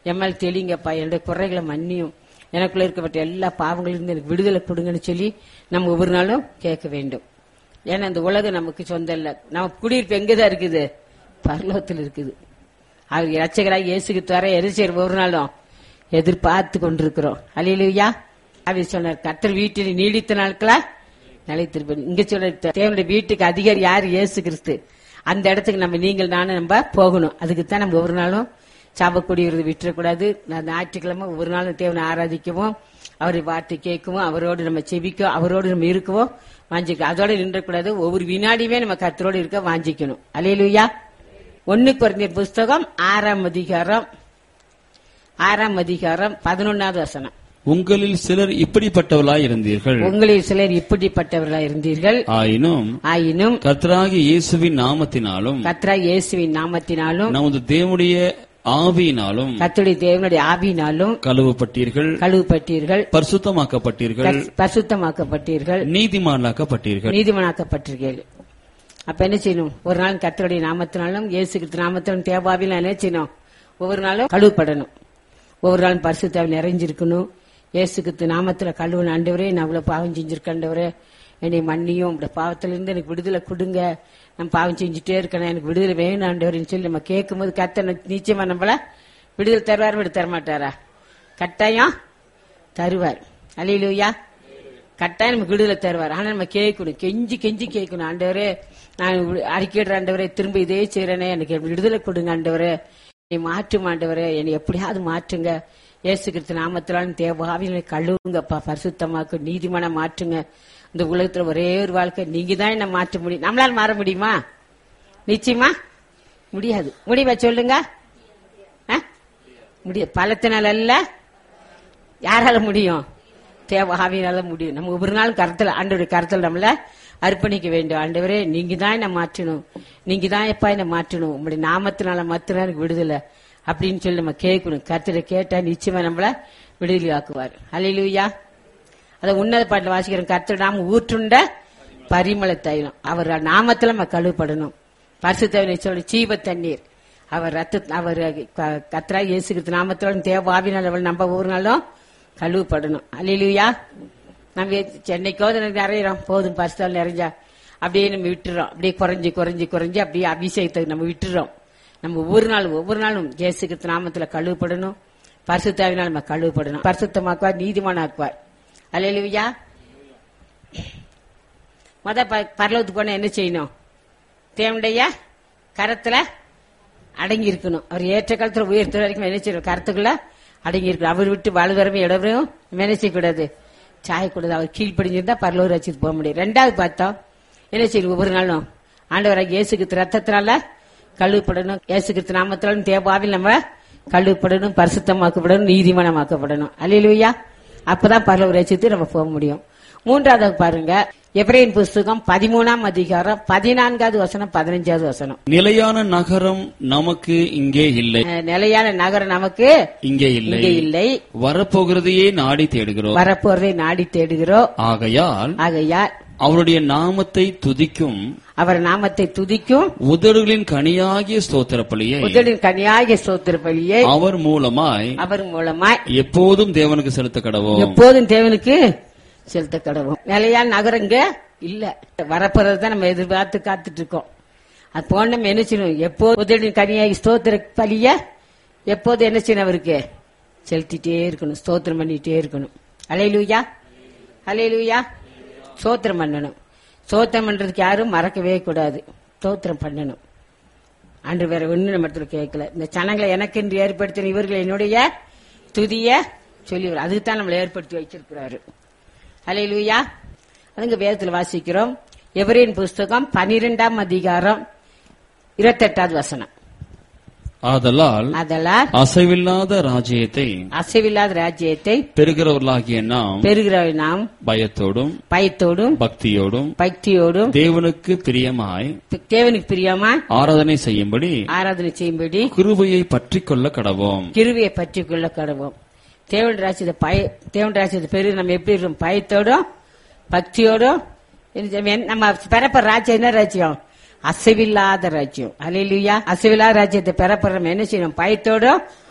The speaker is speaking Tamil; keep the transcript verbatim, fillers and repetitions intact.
எம்மால் தெளிங்கப்பா, என்னுடைய குறைகளை மன்னியும், எனக்குள்ள இருக்கப்பட்ட எல்லா பாவங்களிலிருந்து எனக்கு விடுதலை கொடுங்கன்னு சொல்லி நம்ம ஒவ்வொரு நாளும் கேட்க வேண்டும். ஏன்னா இந்த உலகம் நமக்கு சொந்தம் இல்ல. நம்ம குடியிருப்பு எங்கதான் இருக்குது? பரலோகத்தில் இருக்குது. அவர் இரட்சகராக இயேசுக்கு தர எரிசேர் ஒவ்வொரு நாளும் எதிர்பார்த்து கொண்டிருக்கிறோம். அல்லேலூயா. அவர் சொன்னார், கர்த்தர் வீட்டில் நீடித்த நாட்களா நிலைத்திருப்பேன். இங்க சொல்ற தேவனுடைய வீட்டுக்கு அதிகாரி யார்? இயேசு கிறிஸ்து. அந்த இடத்துக்கு நம்ம நீங்கள் நானும் நம்ம போகணும். அதுக்குத்தான் நம்ம ஒவ்வொரு நாளும் சாபக்குடியிருது விட்டுறக்கூடாது. ஞாயிற்றுக்கிழமை ஒவ்வொரு நாளும் தேவனை ஆராதிக்கவும், அவரை வார்த்தை கேட்கவும், அவரோடு நம்ம செபிக்கும், அவரோடு நம்ம இருக்கவும் வாஞ்சிக்கணும். அதோட நின்றக்கூடாது. ஒவ்வொரு வினாடியுமே நம்ம கர்த்தரோடு இருக்க வாஞ்சிக்கணும். அல்லேலூயா. ஒன்னு கொரிந்தியர் புஸ்தகம் ஆறாம் அதிகாரம் ஆறாம் அதிகாரம் பதினொன்னாவது வசனம். உங்களில் சிலர் இப்படிப்பட்டவர்களாய் இருந்தீர்கள். உங்களில் சிலர் இப்படிப்பட்டவர்களாய் இருந்தீர்கள். ஆயினும் ஆயினும் கர்த்தராகிய இயேசுவின் நாமத்தினாலும் கர்த்தராகிய இயேசுவின் நாமத்தினாலும் நமது தேவனுடைய ஆவியினாலும் கர்த்தருடைய தேவனுடைய ஆவியினாலும் கழுவப்பட்டீர்கள், கழுவப்பட்டீர்கள், பரிசுத்தமாக்கப்பட்டீர்கள், பரிசுத்தமாக்கப்பட்டீர்கள், நீதிமானாக்கப்பட்டீர்கள், நீதிமானாக்கப்பட்டீர்கள். அப்ப என்ன செய்யணும்? ஒரு நாள் கர்த்தருடைய நாமத்தினாலும் இயேசு கிறிஸ்து நாமத்தினாலும் தேவாவில என்ன செய்யணும்? ஒவ்வொரு நாளும் கழுவப்படணும். ஒவ்வொரு நாளும் பரிசுத்தாவி நிறைஞ்சிருக்கணும். இயேசு கிறிஸ்து நாமத்துல கழுவன. ஆண்டவரே, நான் அவ்வளவு பாவம் செஞ்சிருக்கேன், என்னை மன்னியும், இந்த பாவத்திலிருந்து எனக்கு விடுதலை கொடுங்க, நான் பாவம் செஞ்சுட்டே இருக்கேன், எனக்கு விடுதலை வேணும் ஆண்டவரேன்னு சொல்லி நம்ம கேட்கும் போது கர்த்தர் நிச்சயமா நம்மள விடுதலை தருவார். விடு தரமாட்டாரா? கட்டாயம் தருவார். அல்லேலூயா. கட்டாயம் நமக்கு விடுதலை தருவார். ஆனா நம்ம கேட்கணும், கெஞ்சி கெஞ்சி கேட்கணும். ஆண்டவரே, நான் அறிக்கையிடுற ஆண்டவரே, திரும்ப இதே செய்யறேனே, எனக்கு விடுதலை கொடுங்க ஆண்டவரே, என்னை மாற்றும் ஆண்டவரே, என்னை எப்படியாவது மாற்றுங்க. இயேசு கிறிஸ்து நாமத்தினாலும் தேவாவினை கழுவுங்கப்பா, பரிசுத்தமாக்கு, நீதிமான மாற்றுங்க. இந்த உலகத்துல ஒரே ஒரு வாழ்க்கை நீங்க தான் என்ன மாற்ற முடியும். நம்மளால மாற முடியுமா? நிச்சயமா முடியாது. முடிவா சொல்லுங்க. முடியாது. பலத்தினால அல்ல, யாரால முடியும்? தேவாவினால முடியும். நம்ம ஒவ்வொரு நாள் கருத்துல, ஆண்டவருடைய கருத்துல நம்மள அர்ப்பணிக்க வேண்டும். ஆண்டவரே, நீங்க தான் என்ன மாற்றணும், நீங்க தான் எப்பா என்ன மாற்றணும், உங்களுடைய நாமத்தினால மாத்திரம் எனக்கு விடுதலை அப்படின்னு சொல்லி நம்ம கேட்கணும். கர்த்தரை கேட்டா நிச்சயமா நம்மள விடுதலை ஆக்குவார். அல்லேலூயா. அத உன்னத பாட்டுல வாசிக்கிறோம், கர்த்தர் நாம ஊற்றுண்ட பரிமள தைலம், அவர் நாமத்துல நம்ம கழுவப்படணும். பரிசுத்தவினை சொல்லி ஜீவ தண்ணீர், அவர் ரத்த, அவர் கர்த்தரா இயேசு கிறிஸ்து நாமத்தோட தேவாவினால் அவள் நம்ம ஒவ்வொரு நாளும் கழுவப்படணும். அல்லேலூயா. நம்ம சென்னைக்கோ நிறையிறோம், போதும் பரிசுத்தால் நிறைஞ்சா அப்படியே நம்ம விட்டுறோம். அப்படியே குறைஞ்சி குறைஞ்சி குறைஞ்சி அப்படியே அபிஷேகத்தை நம்ம விட்டுறோம். நம்ம ஒவ்வொரு நாளும் ஒவ்வொரு நாளும் இயேசு கிறிஸ்து நாமத்துல கழுவப்படணும். பரிசுத்தாவினால் நம்ம கழுவப்படணும். பரிசுத்தமாக்குவார், நீதிமானாக்குவார். அல்லேலூயா. மொத பரலோகத்துக்கு போனா என்ன செய்யணும்? தேவனுடைய கரத்துல அடங்கி இருக்கணும். அவர் ஏற்ற காலத்துல உயர்த்த வரைக்கும் என்ன செய்யணும்? கருத்துக்குள்ள அடங்கி இருக்கணும். அவர் விட்டு வலுதரமே இடவரையும் என்ன செய்யக்கூடாது, சாயக்கூடாது. அவர் கீழ்ப்படிஞ்சிருந்தா பரலோக ராஜ்யத்துக்கு போக முடியும். ரெண்டாவது பார்த்தோம், என்ன செய்யணும்? ஒவ்வொரு நாளும் ஆண்டவராக இயேசு கிறிஸ்து ரத்தத்தினால கழுவப்படணும். இயேசு கிறிஸ்து நாமத்தினாலும் தேவாவில் நம்ம கழுவப்படணும், பரிசுத்தமாக்கப்படணும், நீதிமானமாக்கப்படணும். அல்லேலூயா. அப்பதான் பரலோக ராஜ்யத்துக்கு நம்ம போக முடியும். மூன்றாவது பாருங்க, எபிரேயர் புஸ்தகம் பதிமூணாம் அதிகாரம் பதினான்காவது வசனம், பதினஞ்சாவது வசனம். நிலையான நகரம் நமக்கு இங்கே இல்லை. நிலையான நகரம் நமக்கு இங்கே இல்லை இல்லை. வரப்போகிறதையே நாடி தேடுகிறோம். வரப்போறதை நாடி தேடுகிறோம். ஆகையால் ஆகையால் அவருடைய நாமத்தை துதிக்கும், அவர் நாமத்தை துதிக்கும் உதடுகளின் கனியாகிய ஸ்தோத்திர பலியை, உதடுகளின் கனியாகிய ஸ்தோத்திர பலியை அவர் மூலமாய் அவர் மூலமாய் எப்போதும் தேவனுக்கு செலுத்த கடவோம். எப்போதும் தேவனுக்கு செலுத்த கடவோம். நிலையான நகரங்க இல்ல, வரப்போறதுதான் நம்ம எதிர்பார்த்து காத்துட்டு இருக்கோம். அது போன நம்ம என்ன செய்யணும்? எப்போது உதடுகளின் கனியாகி ஸ்தோத்திர பலிய எப்போது என்ன செய்யணும்? அவருக்கு செலுத்திட்டே இருக்கணும், ஸ்தோத்திரம் பண்ணிட்டே இருக்கணும். அல்லேலூயா. அல்லேலூயா. ஸ்தோத்திரம் பண்ணணும். ஸ்தோத்திரம் பண்றதுக்கு யாரும் மறக்கவே கூடாது. ஸ்தோத்திரம் பண்ணணும். அன்று வேற ஒண்ணு நம்ம இடத்துல கேட்கல. இந்த சனங்களை எனக்கு என்று ஏற்படுத்தின இவர்கள் என்னுடைய துதிய சொல்லி, அதுக்குத்தான் நம்மளை ஏற்படுத்தி வச்சிருக்கிறாரு. அல்லேலூயா. அதுங்க வேதத்துல வாசிக்கிறோம். எபிரேயர் புஸ்தகம் பனிரெண்டாம் அதிகாரம் இருபத்தி எட்டாவது வசனம். ஆதலால் ஆதலால் அசைவில்லாத ராஜ்யத்தை அசைவில்லாத ராஜ்யத்தை பெறுகிறவர்களாகிய நாம் பெறுகிற நாம் பயத்தோடும் பயத்தோடும் பக்தியோடும் பக்தியோடும் தேவனுக்கு பிரியமாய் தேவனுக்கு பிரியமாய் ஆராதனை செய்யும்படி ஆராதனை செய்யும்படி கிருபையை பற்றிக் கொள்ள கடவோம். கிருபையை பற்றிக் கொள்ள கடவோம். தேவன் ராஜ்யத்தை பய தேவன் ராஜ்யத்தை பெரு நம்ம எப்படி இருக்கோம்? பயத்தோடும் பக்தியோடும். நம்ம பெறப்ப ராஜ்யம் என்ன ராஜ்யம்? அசைவில்லாத ராஜ்யம். அல்லேலூயா. அசைவில்லாத ராஜ்யத்தை பெறப்படுற என்ன செய்யணும்? பயத்தோடும்